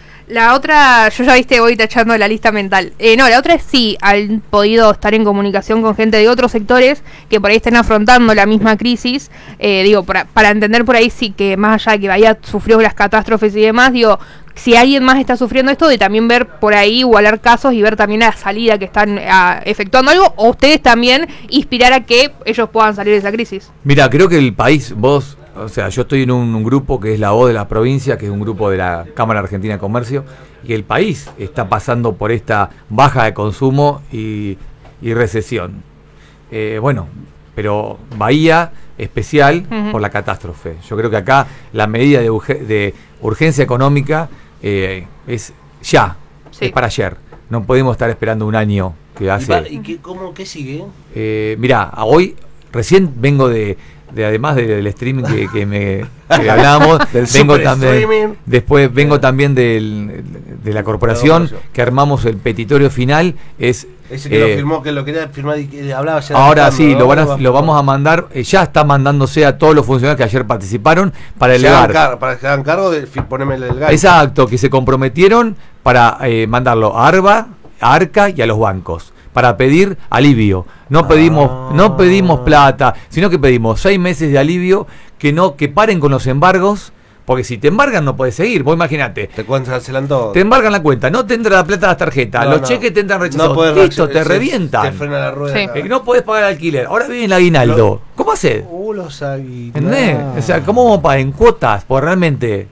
S3: La otra, yo ya viste, voy tachando la lista mental. Eh, no, la otra es sí, han podido estar en comunicación con gente de otros sectores que por ahí estén afrontando la misma crisis. Eh, digo, para, para entender por ahí sí que más allá de que vaya sufrió las catástrofes y demás, digo, si alguien más está sufriendo esto, de también ver por ahí, igualar casos y ver también la salida que están ah, efectuando algo, o ustedes también inspirar a que ellos puedan salir de esa crisis.
S1: Mira, creo que el país, vos, o sea, yo estoy en un, un grupo que es la voz de la provincia, que es un grupo de la Cámara Argentina de Comercio, y el país está pasando por esta baja de consumo y, y recesión. Eh, bueno, pero Bahía especial
S3: Ujú.
S1: por la catástrofe. Yo creo que acá la medida de, urge- de urgencia económica eh, es ya,
S3: Sí.
S1: es para ayer. No podemos estar esperando un año que
S2: ¿Y,
S1: hace...
S2: va- y qué, cómo, qué sigue?
S1: Eh, mirá, a hoy recién vengo de, de además de- del streaming que, que me que hablábamos,
S2: Del
S1: vengo
S2: super
S1: también,
S2: streaming.
S1: después vengo también del, de la corporación,
S2: corporación.
S1: que armamos el petitorio final, es
S2: Ese que
S1: eh,
S2: lo firmó, que lo quería firmar y que hablaba ya.
S1: ahora
S2: de
S1: sí,
S2: ¿no?
S1: lo, van a-
S2: Va-
S1: lo vamos a mandar, eh, ya está mandándose a todos los funcionarios que ayer participaron para
S2: Se hagan
S1: elevar.
S2: car- para que se hagan cargo de fi- ponerme el gallo.
S1: Exacto, que se comprometieron para eh, mandarlo a Arba, a Arca y a los bancos. para pedir alivio. No pedimos, ah. no pedimos plata, sino que pedimos seis meses de alivio, que no, que paren con los embargos. Porque si te embargan no puedes seguir. Vos imagínate.
S2: Te cancelan todo.
S1: Te embargan la cuenta, no te entra la plata de las tarjetas, no, los no. cheques te entran rechazados. No Listo, te se, revientan. Te frena la rueda. Sí. Eh, no podés pagar el alquiler. Ahora viene el aguinaldo. Lo, ¿Cómo haces?
S2: Uh, los aguinaldos.
S1: ¿Entendés? O sea, ¿cómo vamos a pagar en cuotas? Pues realmente.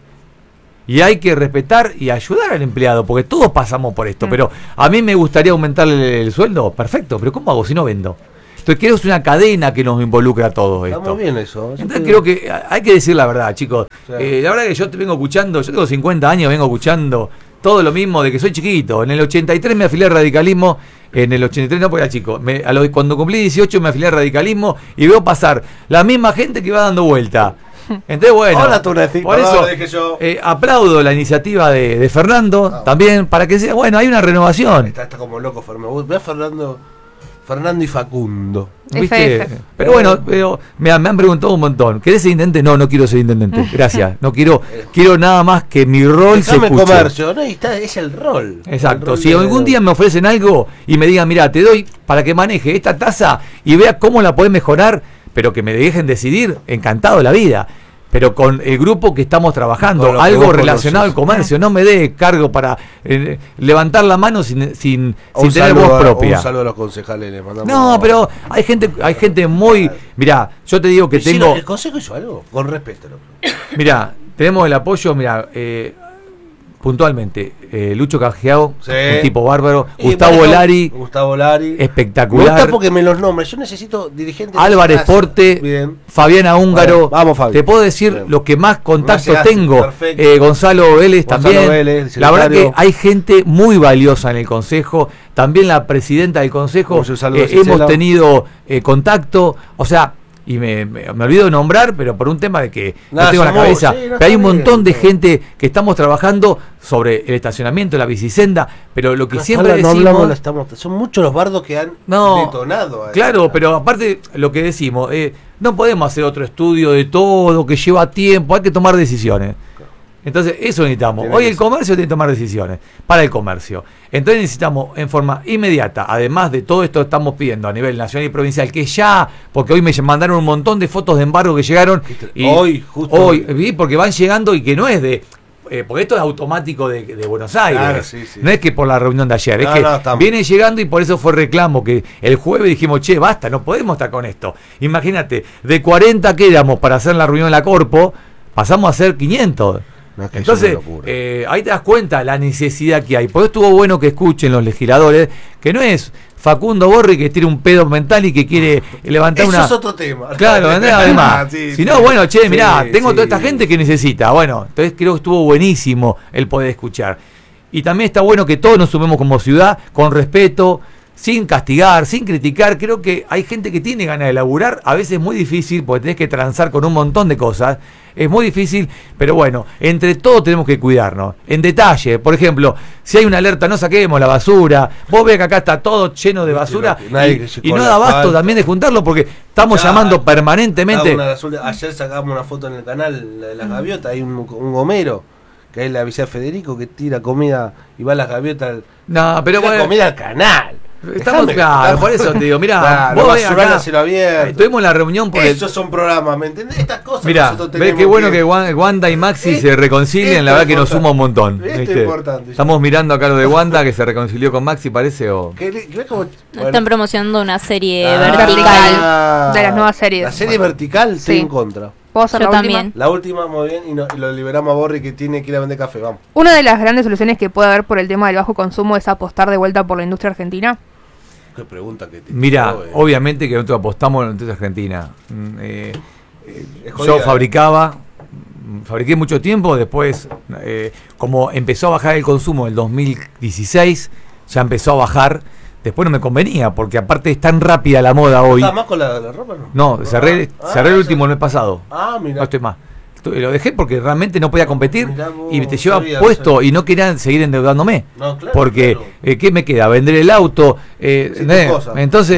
S1: Y hay que respetar y ayudar al empleado, porque todos pasamos por esto. Mm. Pero a mí me gustaría aumentarle el sueldo. Perfecto, pero ¿cómo hago si no vendo? Entonces creo que es una cadena que nos involucra a todo esto.
S2: Está muy bien eso.
S1: Entonces creo que hay que decir la verdad, chicos. Sí. Eh, la verdad que yo te vengo escuchando, yo tengo cincuenta años, vengo escuchando todo lo mismo de que soy chiquito. En el ochenta y tres me afilié al radicalismo, en el ochenta y tres no porque era chico. Me, a lo, cuando cumplí dieciocho me afilié al radicalismo y veo pasar la misma gente que va dando vuelta. Entonces bueno,
S2: ahora tú decís,
S1: por eso yo... eh, aplaudo la iniciativa de, de Fernando ah, también, para que sea, bueno, hay una renovación.
S2: Está, está como loco Fernando. Ve a Fernando... Fernando y Facundo.
S1: ¿Viste? Pero bueno, pero me, me han preguntado un montón. ¿Querés ser intendente? No, no quiero ser intendente. Gracias. No quiero, quiero nada más que mi rol se escuche.
S2: Comercio, ¿no? Y está, es el rol.
S1: Exacto.
S2: El rol
S1: si algún día me ofrecen algo y me digan, mira, te doy para que maneje esta tasa y vea cómo la podés mejorar, pero que me dejen decidir, encantado de la vida. Pero con el grupo que estamos trabajando, algo relacionado al comercio, no me dé cargo para eh, levantar la mano sin, sin, sin tener voz propia.
S2: Un saludo a los concejales, les mandamos.
S1: No, pero hay gente, hay gente muy. Mirá, yo te digo que tengo.
S2: ¿El consejo hizo algo? Con respeto.
S1: Mirá, tenemos el apoyo, mirá, eh, puntualmente, eh, Lucho Cajeao, sí. Un tipo bárbaro, y Gustavo bueno, Lari,
S2: Gustavo Lari,
S1: espectacular.
S2: Me gusta porque me los nombres, yo necesito dirigentes.
S1: Álvarez Porte, bien. Fabiana Húngaro,
S2: vamos, vamos Fabi.
S1: Te puedo decir bien. Lo que más contacto tengo, eh, Gonzalo Vélez Gonzalo también. Vélez, la verdad que hay gente muy valiosa en el consejo, también la presidenta del consejo, eh, hemos tenido eh, contacto, o sea. Y me, me, me olvido de nombrar, pero por un tema de que no, no tengo en la cabeza. Sí, no pero hay un montón bien, de gente que estamos trabajando sobre el estacionamiento, la bicicenda, pero lo que no, siempre no decimos... Hablamos,
S2: estamos, son muchos los bardos que han
S1: no,
S2: detonado.
S1: Claro, esta. Pero aparte lo que decimos, eh, no podemos hacer otro estudio de todo, que lleva tiempo, hay que tomar decisiones. Entonces, eso necesitamos. Hoy el comercio tiene que tomar decisiones para el comercio. Entonces necesitamos en forma inmediata, además de todo esto que estamos pidiendo a nivel nacional y provincial, que ya, porque hoy me mandaron un montón de fotos de embargo que llegaron. Y
S2: hoy, justo.
S1: Hoy, vi, porque van llegando y que no es de... Eh, porque esto es automático de, de Buenos Aires. Claro, sí, sí. No es que por la reunión de ayer, no, es que no, viene llegando y por eso fue reclamo, que el jueves dijimos, che, basta, no podemos estar con esto. Imagínate, de cuarenta que éramos para hacer la reunión en la Corpo, pasamos a ser quinientos. No, es que entonces, eh, ahí te das cuenta la necesidad que hay. Por eso estuvo bueno que escuchen los legisladores que no es Facundo Borri que tiene un pedo mental y que quiere levantar
S2: eso
S1: una...
S2: Eso es otro tema.
S1: Claro, además. sí, si no, sí, bueno, che, mirá, sí, tengo sí. toda esta gente que necesita. Bueno, entonces creo que estuvo buenísimo el poder escuchar. Y también está bueno que todos nos sumemos como ciudad, con respeto, sin castigar, sin criticar. Creo que hay gente que tiene ganas de laburar, a veces es muy difícil porque tenés que transar con un montón de cosas, es muy difícil, pero bueno, entre todos tenemos que cuidarnos, en detalle. Por ejemplo, si hay una alerta, no saquemos la basura, vos ves que acá está todo lleno de basura y, y no da abasto también de juntarlo porque estamos ya, llamando permanentemente.
S2: Una, ayer sacamos una foto en el canal de las gaviotas, hay un, un gomero que es la avisé a Federico que tira comida y va a las gaviotas.
S1: No, pero
S2: bueno, comida al canal.
S1: Estamos claro, por eso te digo, mirá,
S2: claro, vos acá, se lo abierto.
S1: Tuvimos la reunión por
S2: esos el... son programas, ¿me entendés? Estas cosas
S1: mirá, ves qué bueno que, que Wanda y Maxi eh, se reconcilien, la verdad que nos suma un montón.
S2: Esto es importante.
S1: Estamos mirando acá lo de Wanda que se reconcilió con Maxi, parece o
S4: ¿Qué, qué, cómo, bueno. Están promocionando una serie
S3: ah,
S4: vertical
S3: ah, de las nuevas series.
S2: La serie
S3: bueno.
S2: vertical sí. Estoy en contra.
S3: ¿Puedo hacer
S4: Yo
S3: la
S4: también.
S3: última?
S2: La última, muy bien, y, no, y lo liberamos a Borri que tiene que ir a vender café, vamos.
S3: Una de las grandes soluciones que puede haber por el tema del bajo consumo es apostar de vuelta por la industria argentina.
S2: Qué pregunta que te
S1: Mira, eh. obviamente que nosotros apostamos en la industria argentina. Eh, eh, yo fabricaba, fabriqué mucho tiempo, después, eh, como empezó a bajar el consumo en el dos mil dieciséis, ya empezó a bajar. Después no me convenía, porque aparte es tan rápida la moda hoy.
S2: ¿Estás más con la, la ropa? No,
S1: no cerré, ah, cerré ah, el último el mes pasado.
S2: Ah, mira.
S1: No estoy más. Lo dejé porque realmente no podía competir vos, y te lleva sabía, puesto o sea. Y no querían seguir endeudándome. No, claro, porque, claro. Eh, ¿qué me queda? Vender el auto. Eh, sí, eh, entonces,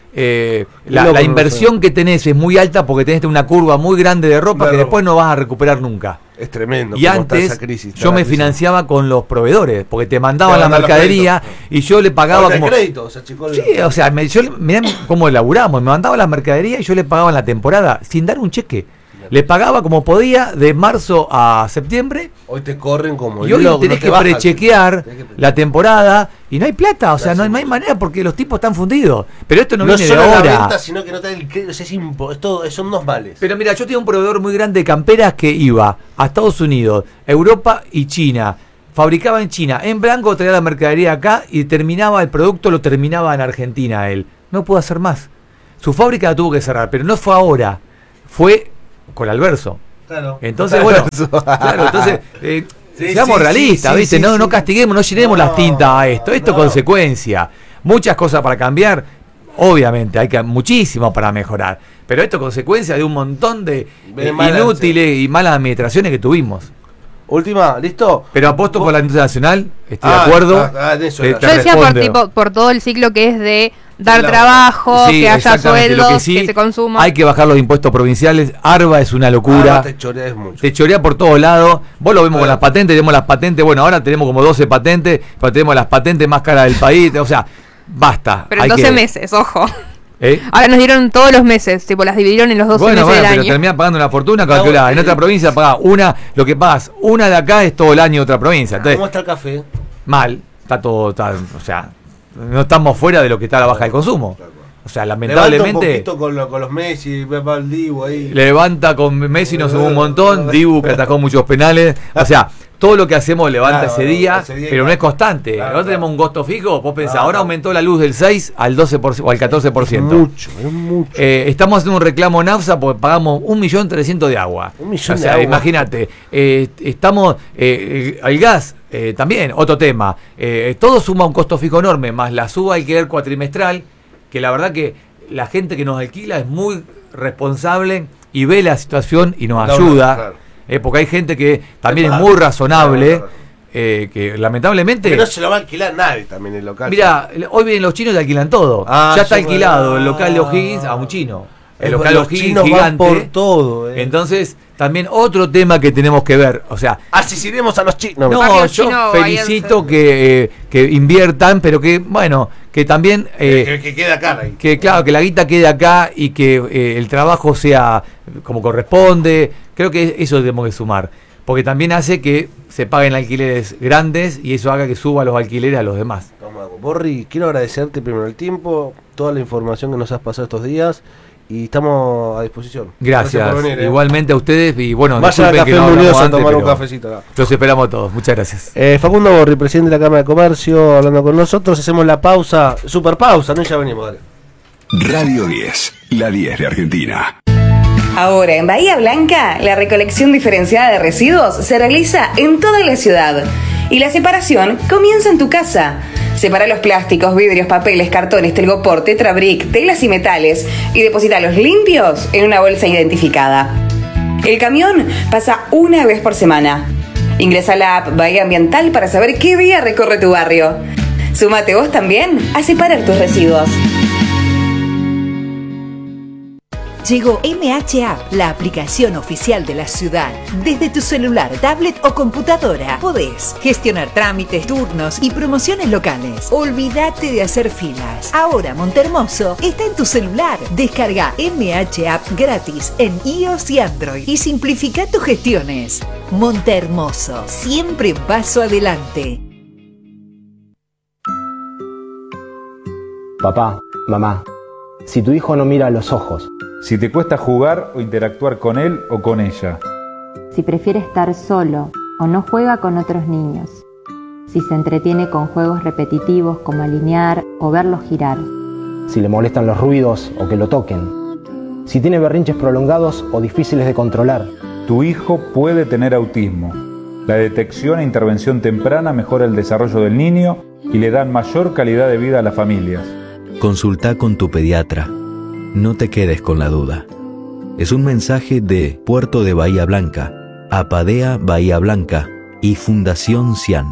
S1: eh, la, la inversión que tenés es muy alta porque tenés una curva muy grande de ropa claro. que después no vas a recuperar nunca.
S2: Es tremendo.
S1: Y antes esa crisis, yo me crisis. financiaba con los proveedores, porque te mandaban te la mercadería y yo le pagaba como...
S2: crédito, o sea, chico,
S1: sí, o sea, me, yo, mirá cómo laburamos, me mandaba la mercadería y yo le pagaba en la temporada sin dar un cheque. Le pagaba como podía de marzo a septiembre.
S2: Hoy te corren como
S1: y hoy tenés no te que bajas, prechequear que la temporada y no hay plata, o sea, no hay, no hay manera porque los tipos están fundidos. Pero esto no, no viene de ahora. La venta,
S2: sino que no te da el crédito, es, impo, es todo, son dos males.
S1: Pero mira, yo tenía un proveedor muy grande de camperas que iba a Estados Unidos, Europa y China. Fabricaba en China, en blanco traía la mercadería acá y terminaba el producto, lo terminaba en Argentina él. No pudo hacer más. Su fábrica la tuvo que cerrar, pero no fue ahora, fue con Alverso. Claro. Entonces, bueno, claro, entonces, eh, sí, seamos sí, realistas, sí, ¿viste? Sí, no, sí. no castiguemos, no llenemos no, las tintas a esto. Esto es no. consecuencia. Muchas cosas para cambiar, obviamente, hay que muchísimo para mejorar. Pero esto es consecuencia de un montón de eh, inútiles y malas administraciones que tuvimos.
S2: Última, ¿listo?
S1: Pero apuesto por la industria nacional, estoy ah, de acuerdo. Ah, ah,
S3: eso eh, Yo decía por, tipo, por todo el ciclo que es de dar la, trabajo, sí, que haya sueldos, que, sí, que se consuma.
S1: Hay que bajar los impuestos provinciales. ARBA es una locura.
S2: Ah, te choreas mucho.
S1: Te chorea por todos lados. Vos lo vemos bueno. con las patentes, tenemos las patentes. Bueno, ahora tenemos como doce patentes, pero tenemos las patentes más caras del país. O sea, basta.
S3: Pero en doce que... meses, ojo. ¿Eh? Ahora nos dieron todos los meses, tipo las dividieron en los doce
S1: bueno,
S3: meses
S1: bueno,
S3: del
S1: pero
S3: año.
S1: Terminan pagando una fortuna calculada. En otra provincia pagás una, lo que pagas una de acá es todo el año de otra provincia. Entonces,
S2: ¿cómo está el café?
S1: Mal, está todo, está, o sea, no estamos fuera de lo que está a la baja del consumo. O sea, lamentablemente.
S2: Levanta un poquito con, lo, con los Messi, va el Dibu ahí.
S1: Levanta con Messi, nos sube un montón. Dibu que atajó muchos penales. O sea, todo lo que hacemos levanta claro, ese día, ese día pero claro. no es constante. Claro, Nosotros claro. tenemos un costo fijo. Vos pensás, claro. ahora aumentó la luz del seis al doce por ciento o al catorce por ciento.
S2: Es mucho, es mucho.
S1: Eh, estamos haciendo un reclamo en AFSA porque pagamos un millón trescientos de agua.
S2: Un millón
S1: o sea,
S2: de agua.
S1: Imagínate, eh, estamos. Eh, el gas. Eh, también, otro tema. Eh, todo suma un costo fijo enorme, más la suba alquiler cuatrimestral, que la verdad que la gente que nos alquila es muy responsable y ve la situación y nos ayuda, claro. eh, porque hay gente que también es, es muy razonable, claro, claro. Eh, que lamentablemente...
S2: Pero no se lo va a alquilar nadie también el local.
S1: Mira, hoy vienen los chinos y alquilan todo. Ah, ya está alquilado el local de O'Higgins a un chino. El local de O'Higgins gigante.
S2: Por todo, eh.
S1: Entonces, también otro tema que tenemos que ver, o sea...
S2: Asesinemos a los chinos.
S1: No, yo chino, felicito que, eh, que inviertan, pero que, bueno, que también... Eh,
S2: que, que quede acá. Ahí.
S1: Que, claro, que la guita quede acá y que eh, el trabajo sea como corresponde. Creo que eso tenemos que sumar. Porque también hace que se paguen alquileres grandes y eso haga que suba los alquileres a los demás.
S2: Borri, quiero agradecerte primero el tiempo, toda la información que nos has pasado estos días. Y estamos a disposición.
S1: Gracias, Gracias por venir, ¿eh? Igualmente a ustedes. Y bueno,
S2: vayan a Café Unidos a tomar un cafecito. ¿No?
S1: Los esperamos todos. Muchas gracias.
S2: Eh, Facundo Borri, presidente de la Cámara de Comercio, hablando con nosotros. Hacemos la pausa, super pausa, ¿no? Ya venimos, dale.
S5: Radio diez, la diez de Argentina.
S6: Ahora en Bahía Blanca, la recolección diferenciada de residuos se realiza en toda la ciudad. Y la separación comienza en tu casa. Separa los plásticos, vidrios, papeles, cartones, telgopor, tetrabric, telas y metales y deposítalos limpios en una bolsa identificada. El camión pasa una vez por semana. Ingresa a la app Bahía Ambiental para saber qué día recorre tu barrio. Súmate vos también a separar tus residuos.
S7: Llegó M H App, la aplicación oficial de la ciudad. Desde tu celular, tablet o computadora podés gestionar trámites, turnos y promociones locales. Olvídate de hacer filas. Ahora Montehermoso está en tu celular. Descarga M H App gratis en iOS y Android y simplifica tus gestiones. Montehermoso, siempre un paso adelante.
S8: Papá, mamá, si tu hijo no mira a los ojos,
S9: si te cuesta jugar o interactuar con él o con ella,
S10: si prefiere estar solo o no juega con otros niños, si se entretiene con juegos repetitivos como alinear o verlos girar,
S8: si le molestan los ruidos o que lo toquen, si tiene berrinches prolongados o difíciles de controlar,
S9: tu hijo puede tener autismo. La detección e intervención temprana mejora el desarrollo del niño y le dan mayor calidad de vida a las familias.
S11: Consulta con tu pediatra. No te quedes con la duda. Es un mensaje de Puerto de Bahía Blanca, APADEA Bahía Blanca y Fundación CIAN.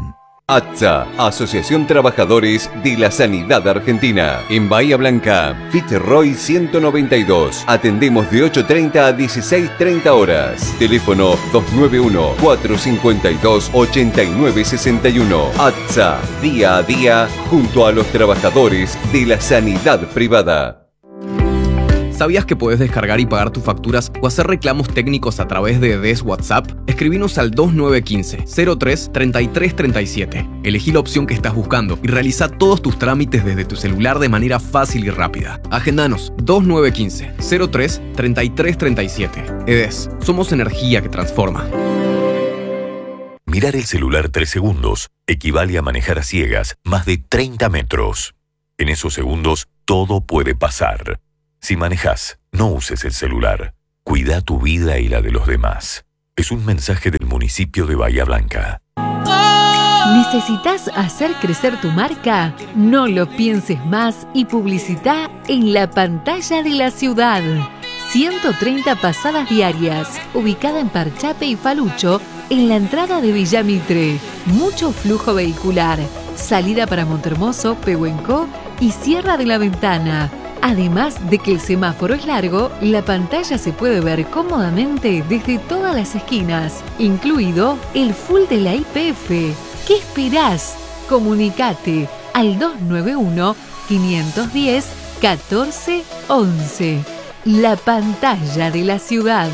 S12: A T S A, Asociación Trabajadores de la Sanidad Argentina. En Bahía Blanca, Fitzroy ciento noventa y dos. Atendemos de ocho treinta a dieciséis treinta horas. Teléfono dos nueve uno, cuatro cinco dos, ocho nueve seis uno. A T S A, día a día, junto a los trabajadores de la sanidad privada.
S13: ¿Sabías que podés descargar y pagar tus facturas o hacer reclamos técnicos a través de D E S WhatsApp? Escribinos al dos nueve uno cinco, cero tres, treinta y tres treinta y siete. Elegí la opción que estás buscando y realiza todos tus trámites desde tu celular de manera fácil y rápida. Agendanos dos nueve uno cinco, cero tres, treinta y tres treinta y siete. E D E S, somos energía que transforma.
S14: Mirar el celular tres segundos equivale a manejar a ciegas más de treinta metros. En esos segundos, todo puede pasar. Si manejas, no uses el celular. Cuida tu vida y la de los demás. Es un mensaje del municipio de Bahía Blanca.
S15: ¿Necesitas hacer crecer tu marca? No lo pienses más y publicita en la pantalla de la ciudad. ciento treinta pasadas diarias, ubicada en Parchape y Falucho, en la entrada de Villa Mitre. Mucho flujo vehicular. Salida para Montermoso, Pehuenco y Sierra de la Ventana. Además de que el semáforo es largo, la pantalla se puede ver cómodamente desde todas las esquinas, incluido el full de la I P F. ¿Qué esperás? Comunicate al dos nueve uno, cinco uno cero, uno cuatro once. La pantalla de la ciudad.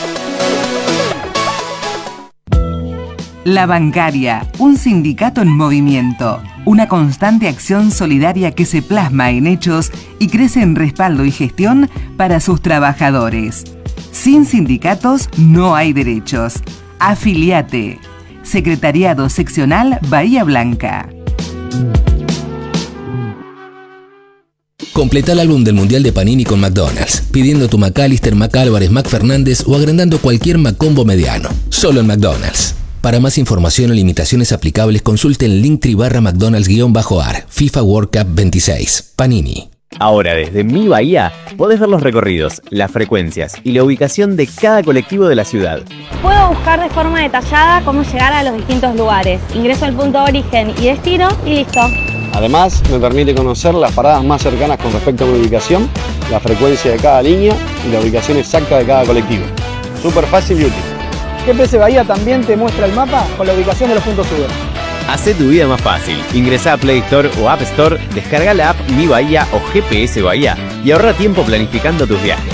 S16: La Bancaria, un sindicato en movimiento, una constante acción solidaria que se plasma en hechos y crece en respaldo y gestión para sus trabajadores. Sin sindicatos no hay derechos. Afiliate. Secretariado Seccional Bahía Blanca.
S17: Completa el álbum del Mundial de Panini con McDonald's, pidiendo tu McAllister, McAlvarez, McFernández o agrandando cualquier McCombo mediano. Solo en McDonald's. Para más información o limitaciones aplicables, consulte el Linktree barra McDonald's-AR, FIFA World Cup veintiséis. Panini.
S18: Ahora desde Mi Bahía podés ver los recorridos, las frecuencias y la ubicación de cada colectivo de la ciudad.
S19: Puedo buscar de forma detallada cómo llegar a los distintos lugares. Ingreso al punto de origen y destino y listo.
S20: Además, me permite conocer las paradas más cercanas con respecto a mi ubicación, la frecuencia de cada línea y la ubicación exacta de cada colectivo. Súper fácil y útil.
S21: G P S Bahía también te muestra el mapa con la ubicación de los puntos Uber.
S18: Hacé tu vida más fácil. Ingresá a Play Store o App Store, descarga la app Mi Bahía o G P S Bahía y ahorra tiempo planificando tus viajes.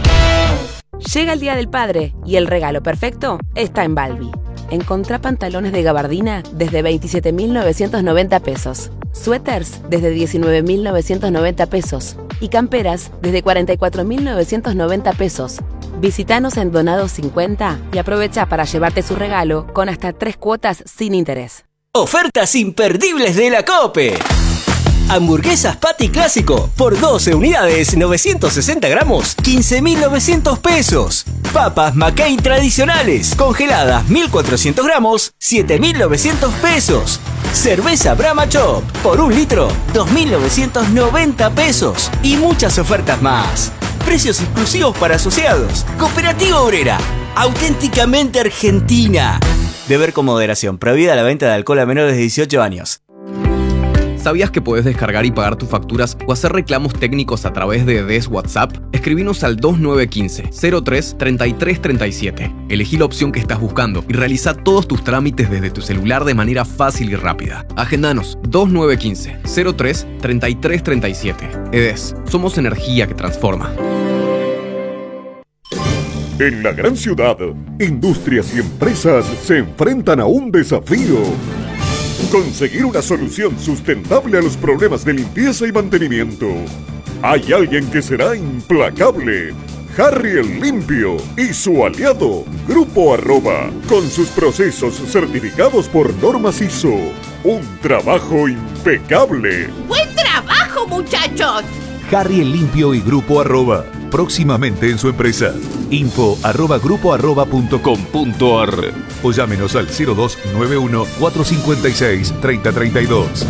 S22: Llega el Día del Padre y el regalo perfecto está en Balbi. Encontrá pantalones de gabardina desde veintisiete mil novecientos noventa pesos, suéteres desde diecinueve mil novecientos noventa pesos y camperas desde cuarenta y cuatro mil novecientos noventa pesos. Visítanos en Donados cincuenta y aprovecha para llevarte su regalo con hasta tres cuotas sin interés.
S23: Ofertas imperdibles de la COPE. Hamburguesas Patty Clásico por doce unidades, novecientos sesenta gramos, quince mil novecientos pesos. Papas McCain tradicionales, congeladas mil cuatrocientos gramos, siete mil novecientos pesos. Cerveza Brahma Chop por un litro, dos mil novecientos noventa pesos. Y muchas ofertas más. Precios exclusivos para asociados. Cooperativa Obrera, auténticamente argentina. Beber con moderación. Prohibida la venta de alcohol a menores de dieciocho años.
S13: ¿Sabías que podés descargar y pagar tus facturas o hacer reclamos técnicos a través de D E S WhatsApp? Escribinos al dos nueve uno cinco, cero tres, treinta y tres treinta y siete. Elegí la opción que estás buscando y realiza todos tus trámites desde tu celular de manera fácil y rápida. Agendanos dos nueve uno cinco, cero tres, treinta y tres treinta y siete. E D E S, somos energía que transforma.
S24: En la gran ciudad, industrias y empresas se enfrentan a un desafío. Conseguir una solución sustentable a los problemas de limpieza y mantenimiento. Hay alguien que será implacable. Harry el Limpio y su aliado, Grupo Arroba, con sus procesos certificados por normas I S O. Un trabajo impecable.
S25: ¡Buen trabajo, muchachos!
S26: Harry el Limpio y Grupo Arroba, próximamente en su empresa. Info arroba grupo arroba punto com punto ar o llámenos al cero dos nueve uno, cuatro cinco seis, tres cero tres dos.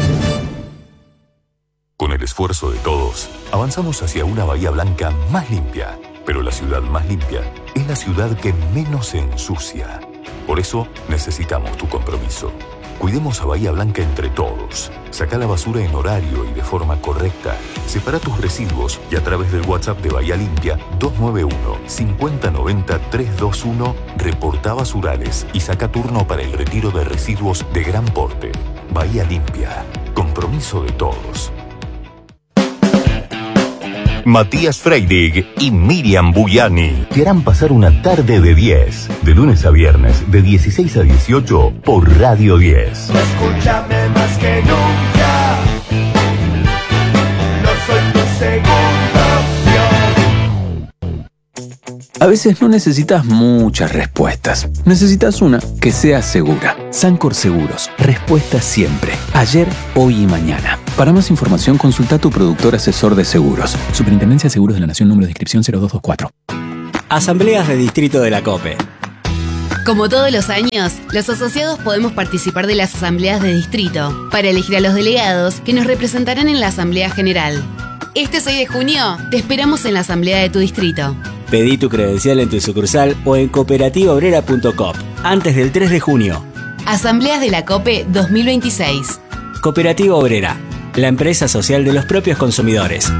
S14: Con el esfuerzo de todos, avanzamos hacia una Bahía Blanca más limpia. Pero la ciudad más limpia es la ciudad que menos se ensucia. Por eso necesitamos tu compromiso. Cuidemos a Bahía Blanca entre todos. Saca la basura en horario y de forma correcta. Separa tus residuos y a través del WhatsApp de Bahía Limpia dos nueve uno, cinco cero nueve cero, tres dos uno reporta basurales y saca turno para el retiro de residuos de gran porte. Bahía Limpia. Compromiso de todos. Matías Freidig y Miriam Buyani te harán pasar una tarde de diez, de lunes a viernes, de dieciséis a dieciocho por Radio diez.
S1: Escúchame más que nunca, no soy tu segunda opción.
S2: A veces no necesitas muchas respuestas, necesitas una que sea segura. Sancor Seguros, respuesta siempre, ayer, hoy y mañana. Para más información consulta a tu productor asesor de seguros.
S3: Superintendencia de Seguros de la Nación, número de inscripción cero dos dos cuatro.
S4: Asambleas de Distrito de la COPE.
S5: Como todos los años, los asociados podemos participar de las asambleas de distrito para elegir a los delegados que nos representarán en la Asamblea General. Este seis de junio te esperamos en la asamblea de tu distrito.
S4: Pedí tu credencial en tu sucursal o en cooperativa obrera punto com antes del tres de junio.
S5: Asambleas de la COPE dos mil veintiséis.
S4: Cooperativa Obrera, la empresa social de los propios consumidores.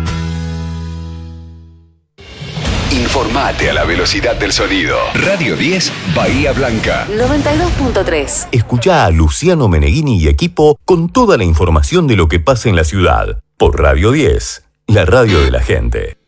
S12: Informate a la velocidad del sonido. Radio diez, Bahía Blanca.
S22: noventa y dos punto tres.
S14: Escuchá a Luciano Meneghini y equipo con toda la información de lo que pasa en la ciudad. Por Radio diez, la radio de la gente.